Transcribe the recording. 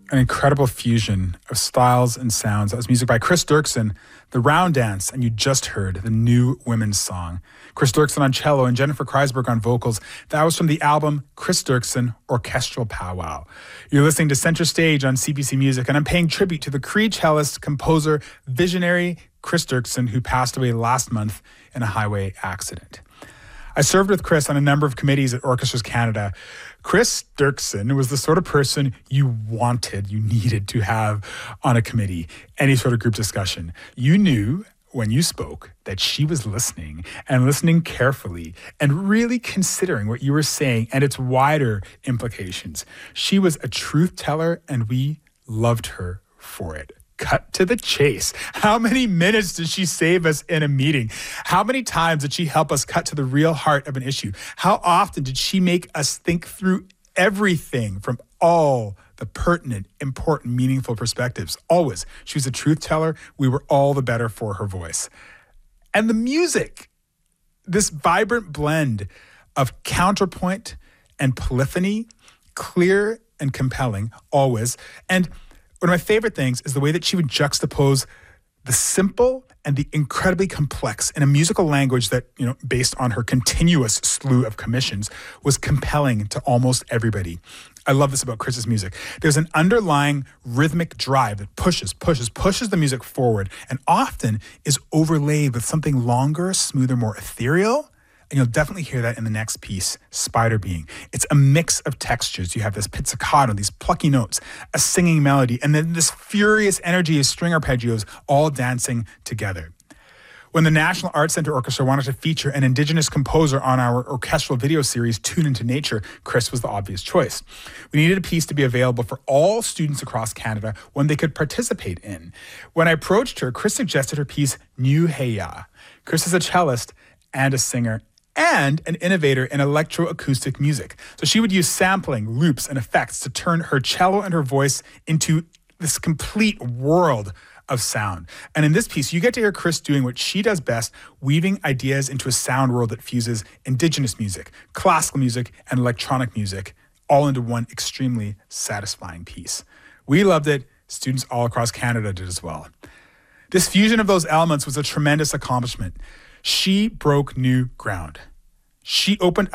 An incredible fusion of styles and sounds. That was music by Chris Dirksen, The Round Dance, and you just heard the New Women's Song. Chris Dirksen on cello and Jennifer Kreisberg on vocals. That was from the album Chris Dirksen Orchestral Powwow. You're listening to Center Stage on CBC Music, and I'm paying tribute to the Cree cellist, composer, visionary Chris Dirksen, who passed away last month in a highway accident. I served with Chris on a number of committees at Orchestras Canada. Chris Dirksen was the sort of person you needed to have on a committee, any sort of group discussion. You knew when you spoke that she was listening and listening carefully and really considering what you were saying and its wider implications. She was a truth teller, and we loved her for it. Cut to the chase. How many minutes did she save us in a meeting? How many times did she help us cut to the real heart of an issue? How often did she make us think through everything from all the pertinent, important, meaningful perspectives? Always. She was a truth teller. We were all the better for her voice. And the music, this vibrant blend of counterpoint and polyphony, clear and compelling, always. And one of my favorite things is the way that she would juxtapose the simple and the incredibly complex in a musical language that, based on her continuous slew of commissions, was compelling to almost everybody. I love this about Chris's music. There's an underlying rhythmic drive that pushes the music forward, and often is overlaid with something longer, smoother, more ethereal. And you'll definitely hear that in the next piece, Spider Being. It's a mix of textures. You have this pizzicato, these plucky notes, a singing melody, and then this furious energy of string arpeggios all dancing together. When the National Arts Centre Orchestra wanted to feature an Indigenous composer on our orchestral video series, Tune Into Nature, Chris was the obvious choice. We needed a piece to be available for all students across Canada, one they could participate in. When I approached her, Chris suggested her piece, New Heya. Chris is a cellist and a singer, and an innovator in electroacoustic music. So she would use sampling, loops, and effects to turn her cello and her voice into this complete world of sound. And in this piece, you get to hear Chris doing what she does best, weaving ideas into a sound world that fuses Indigenous music, classical music, and electronic music, all into one extremely satisfying piece. We loved it. Students all across Canada did as well. This fusion of those elements was a tremendous accomplishment. She broke new ground. She opened